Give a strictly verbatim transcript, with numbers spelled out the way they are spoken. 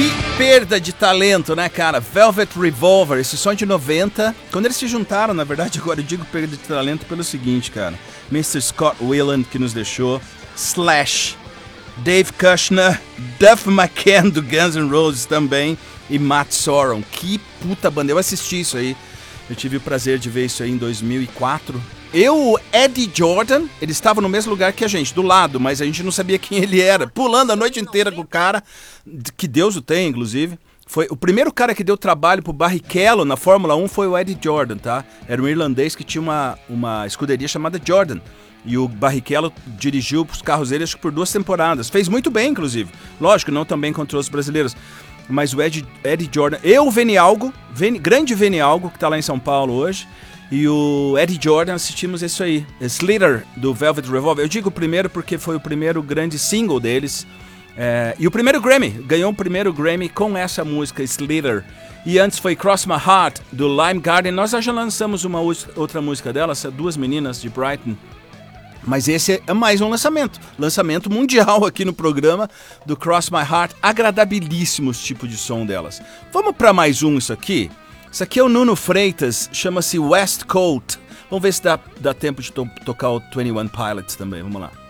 Que perda de talento, né, cara? Velvet Revolver, esse som de noventa. Quando eles se juntaram, na verdade, agora eu digo perda de talento pelo seguinte, cara. mister Scott Weiland, que nos deixou. Slash. Dave Kushner. Duff McCann, do Guns N' Roses também. E Matt Sorum. Que puta banda. Eu assisti isso aí. Eu tive o prazer de ver isso aí em dois mil e quatro. Eu, o Eddie Jordan, ele estava no mesmo lugar que a gente, do lado, mas a gente não sabia quem ele era. Pulando a noite inteira com o cara, que Deus o tenha, inclusive. Foi o primeiro cara que deu trabalho pro Barrichello na Fórmula um foi o Eddie Jordan, tá? Era um irlandês que tinha uma, uma escuderia chamada Jordan. E o Barrichello dirigiu os carros dele, acho que por duas temporadas. Fez muito bem, inclusive. Lógico, não tão bem contra os brasileiros. Mas o Eddie, Eddie Jordan... Eu, o Veni Algo, Veni, grande Veni Algo, que tá lá em São Paulo hoje... E o Eddie Jordan assistimos isso aí, Slither, do Velvet Revolver. Eu digo primeiro porque foi o primeiro grande single deles. É, e o primeiro Grammy, ganhou o primeiro Grammy com essa música, Slither. E antes foi Cross My Heart, do Lime Garden. Nós já lançamos uma outra música delas, duas meninas de Brighton. Mas esse é mais um lançamento, lançamento mundial aqui no programa do Cross My Heart. Agradabilíssimo esse tipo de som delas. Vamos para mais um isso aqui? Isso aqui é o Nuno Freitas, chama-se West Coast. Vamos ver se dá, dá tempo de to- tocar o vinte e um Pilots também, vamos lá.